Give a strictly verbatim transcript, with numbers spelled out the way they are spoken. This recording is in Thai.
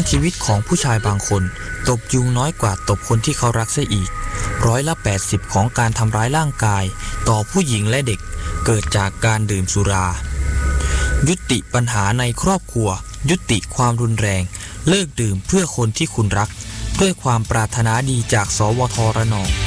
ชีวิตของผู้ชายบางคนตบยุงน้อยกว่าตบคนที่เขารักเสียอีกร้อยละแปดสิบของการทำร้ายร่างกายต่อผู้หญิงและเด็กเกิดจากการดื่มสุรายุติปัญหาในครอบครัวยุติความรุนแรงเลิกดื่มเพื่อคนที่คุณรักด้วยความปรารถนาดีจากสวทระนอง